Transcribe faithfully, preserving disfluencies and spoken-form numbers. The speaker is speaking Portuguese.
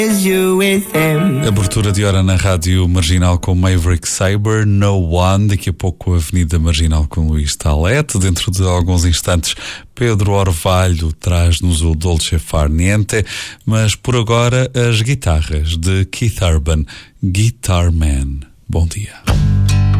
Abertura de hora na Rádio Marginal com Maverick Sabre, No One. Daqui a pouco a Avenida Marginal com Luís Talete. Dentro de alguns instantes Pedro Orvalho traz-nos o Dolce Far Niente. Mas por agora as guitarras de Keith Urban, Guitar Man. Bom dia.